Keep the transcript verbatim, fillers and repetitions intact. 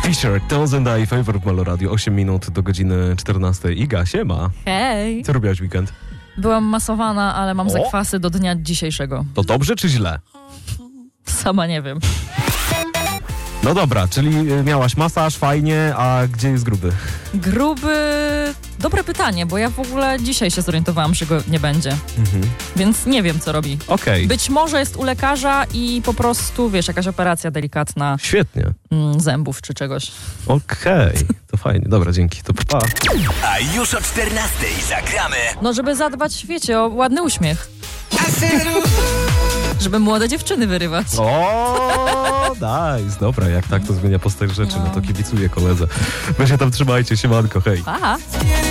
Fisher, Townsend I Favorite Malo Radio. osiem minut do godziny czternastej. Iga, siema. Hej. Co robiłaś w weekend? Byłam masowana, ale mam O! zakwasy do dnia dzisiejszego. To dobrze czy źle? Sama nie wiem. No dobra, czyli miałaś masaż, fajnie, a gdzie jest gruby? Gruby... Dobre pytanie, bo ja w ogóle dzisiaj się zorientowałam, że go nie będzie. Mhm. Więc nie wiem, co robi. Okej. Być może jest u lekarza i po prostu, wiesz, jakaś operacja delikatna Świetnie. mm, zębów czy czegoś. Okej, to fajnie. Dobra, dzięki. To pa. A już o czternastej zagramy. No, żeby zadbać, wiecie, o ładny uśmiech. Żeby młode dziewczyny wyrywać. O, nice. Dobra, jak tak to zmienia postać rzeczy, no to kibicuję koledze. Wy się tam trzymajcie, siemanko, hej. Aha.